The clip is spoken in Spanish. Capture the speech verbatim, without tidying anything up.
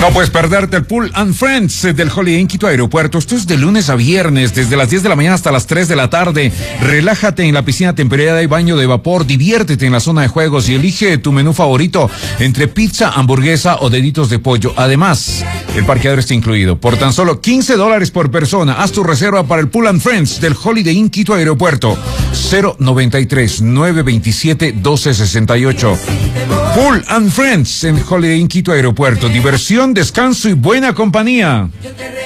No puedes perderte el Pool and Friends del Holiday Inn Quito Aeropuerto. Esto es de lunes a viernes, desde las diez de la mañana hasta las tres de la tarde. Relájate en la piscina temperada y baño de vapor. Diviértete en la zona de juegos y elige tu menú favorito entre pizza, hamburguesa o deditos de pollo. Además, el parqueadero está incluido. Por tan solo quince dólares por persona, haz tu reserva para el Pool and Friends del Holiday Inn Quito Aeropuerto. cero noventa y tres, nueve veintisiete, doce sesenta y ocho. Pool and Friends en Holiday Inn Quito Aeropuerto. Diversión, descanso y buena compañía.